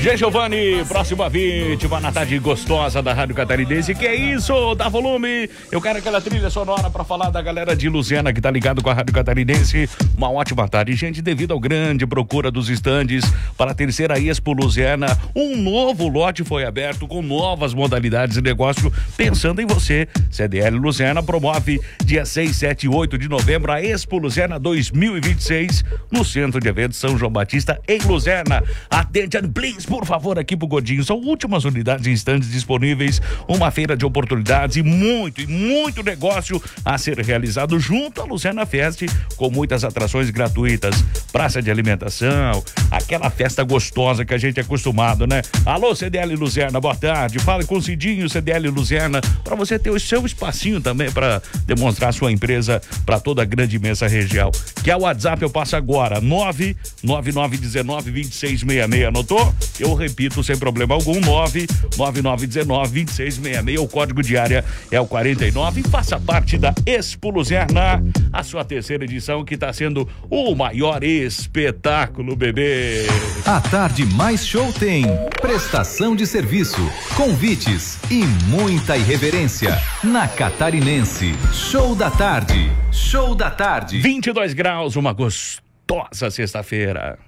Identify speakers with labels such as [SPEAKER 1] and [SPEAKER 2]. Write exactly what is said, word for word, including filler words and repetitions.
[SPEAKER 1] G. Giovanni, próxima vítima na tarde gostosa da Rádio Catarinense. Que é isso? Dá volume. Eu quero aquela trilha sonora pra falar da galera de Lusiana que tá ligado com a Rádio Catarinense. Uma ótima tarde, gente. Devido ao grande procura dos estandes para a terceira Expo Lusiana, um novo lote foi aberto com novas modalidades de negócio, pensando em você. C D L Lusiana promove dia seis, sete e oito de novembro a Expo Lusiana dois mil e vinte e seis no Centro de Eventos São João Batista, em Lusiana. Attention, please, por favor, aqui pro Godinho. São últimas unidades em estandes disponíveis. Uma feira de oportunidades e muito, e muito negócio a ser realizado junto à Lusiana Fest, com muitas atrações gratuitas, praça de alimentação, aquela festa gostosa que a gente é acostumado, né? Alô, C D L Lusiana, boa tarde. Fala com o Cidinho, C D L Lusiana, para você ter o seu espacinho também para demonstrar sua empresa para toda a grande imensa região. Que é o WhatsApp, eu passo agora, nove nove nove um nove, dois seis seis seis. Anotou? Eu repito sem problema algum, nove nove nove um nove, dois seis seis seis. O código de área é o quarenta e nove. E faça parte da Expo Lusiana, a sua terceira edição, que está sendo o maior espetáculo, bebê.
[SPEAKER 2] A Tarde Mais Show tem prestação de serviço, convites e muita irreverência. Na Catarinense, Show da Tarde. Show da Tarde.
[SPEAKER 1] vinte e dois graus, uma gostosa sexta-feira.